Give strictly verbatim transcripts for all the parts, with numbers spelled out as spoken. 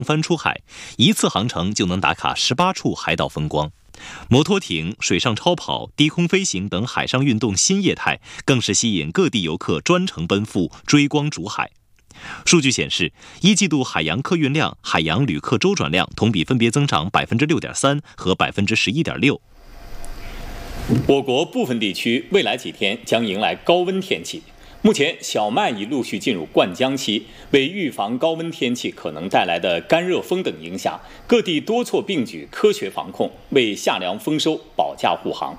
帆出海，一次航程就能打卡十八处海岛风光。摩托艇、水上超跑、低空飞行等海上运动新业态，更是吸引各地游客专程奔赴追光逐海。数据显示，一季度海洋客运量、海洋旅客周转量同比分别增长百分之六点三和百分之十一点六。 我国部分地区未来几天将迎来高温天气。目前，小麦已陆续进入灌浆期，为预防高温天气可能带来的干热风等影响，各地多措并举，科学防控，为夏粮丰收保驾护航。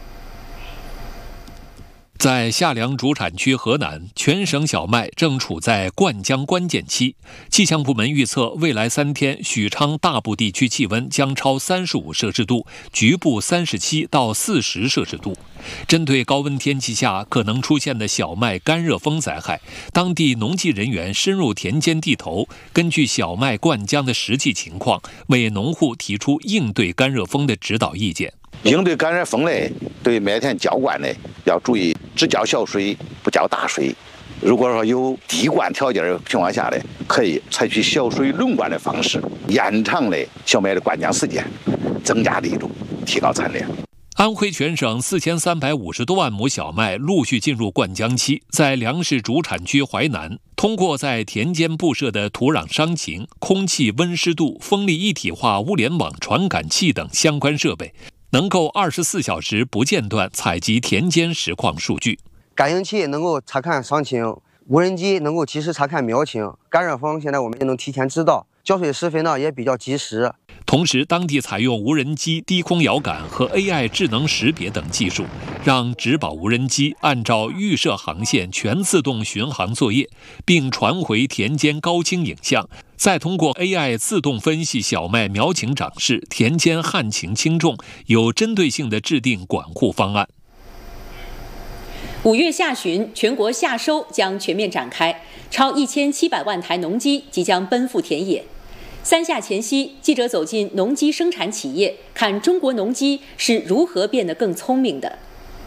在夏粮主产区河南，全省小麦正处在灌浆关键期。气象部门预测，未来三天许昌大部地区气温将超三十五摄氏度，局部三十七到四十摄氏度。针对高温天气下可能出现的小麦干热风灾害，当地农技人员深入田间地头，根据小麦灌浆的实际情况，为农户提出应对干热风的指导意见。 应对干热风呢，对麦田浇灌呢要注意只浇小水，不浇大水。如果说有滴灌条件的情况下呢，可以采取小水轮灌的方式，延长呢小麦的灌浆时间，增加力度，提高产量。 安徽全省四千三百五十多万亩小麦陆续进入灌浆期，在粮食主产区淮南，通过在田间布设的土壤伤情、空气温湿度、风力一体化物联网传感器等相关设备，能够二十四小时不间断采集田间实况数据。 感应器能够查看伤情，无人机能够及时查看苗情，干热风现在我们也能提前知道，浇水施肥呢也比较及时。 同时，当地采用无人机低空遥感和 A I 智能识别等技术，让植保无人机按照预设航线全自动巡航作业，并传回田间高清影像，再通过 A I 自动分析小麦苗情长势、田间旱情轻重，有针对性地制定管护方案。 五月下旬，全国夏收将全面展开，超一千七百万台农机即将奔赴田野。三夏前夕，记者走进农机生产企业，看中国农机是如何变得更聪明的。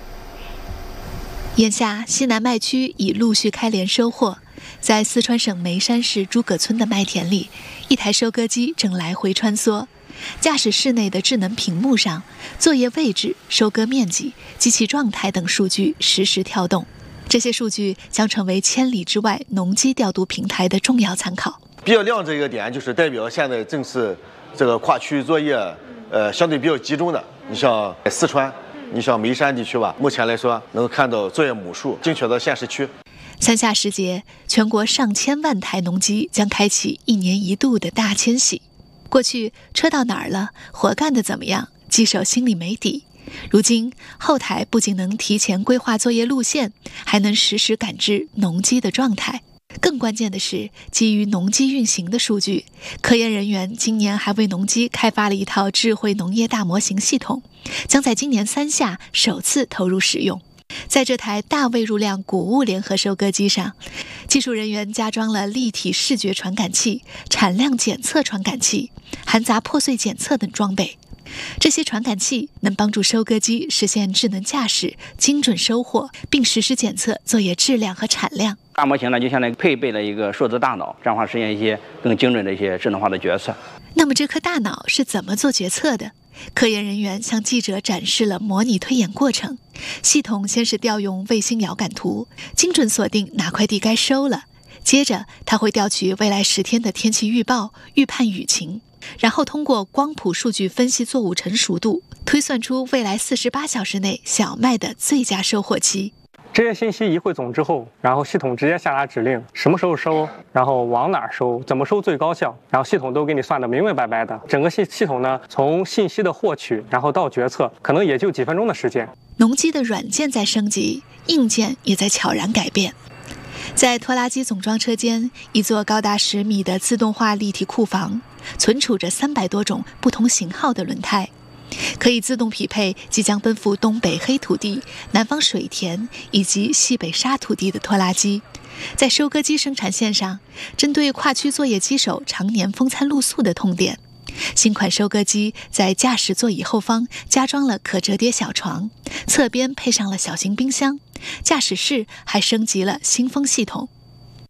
眼下，西南麦区已陆续开镰收获。在四川省眉山市诸葛村的麦田里，一台收割机正来回穿梭。驾驶室内的智能屏幕上，作业位置、收割面积、机器状态等数据实时跳动。这些数据将成为千里之外农机调度平台的重要参考。 比较亮这一个点，就是代表现在正是这个跨区域作业，呃，相对比较集中的。你像四川，你像眉山地区吧，目前来说能够看到作业亩数精确到县市区。 三夏时节，全国上千万台农机将开启一年一度的大迁徙。过去车到哪儿了，活干得怎么样，机手心里没底。如今，后台不仅能提前规划作业路线，还能实时感知农机的状态。更关键的是，基于农机运行的数据，科研人员今年还为农机开发了一套智慧农业大模型系统，将在今年三夏首次投入使用。在这台大喂入量谷物联合收割机上，技术人员加装了立体视觉传感器、产量检测传感器、含杂破碎检测等装备。这些传感器能帮助收割机实现智能驾驶、精准收获，并实时检测作业质量和产量。 大模型呢，就相当于配备了一个数字大脑，这样的话实现一些更精准的一些智能化的决策。 那么这颗大脑是怎么做决策的？科研人员向记者展示了模拟推演过程。系统先是调用卫星遥感图，精准锁定哪块地该收了。接着，它会调取未来十天的天气预报，预判雨情，然后通过光谱数据分析作物成熟度，推算出未来四十八小时内小麦的最佳收获期。 这些信息一汇总之后，然后系统直接下达指令，什么时候收，然后往哪儿收，怎么收最高效，然后系统都给你算得明明白白的。整个系系统呢，从信息的获取，然后到决策，可能也就几分钟的时间。 农机的软件在升级，硬件也在悄然改变。在拖拉机总装车间，一座高达十米的自动化立体库房，存储着三百多种不同型号的轮胎，可以自动匹配即将奔赴东北黑土地、南方水田以及西北沙土地的拖拉机。在收割机生产线上，针对跨区作业机手常年风餐露宿的痛点，新款收割机在驾驶座椅后方加装了可折叠小床，侧边配上了小型冰箱，驾驶室还升级了新风系统。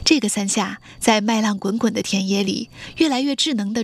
这个三下，在麦浪滚滚的田野里，越来越智能的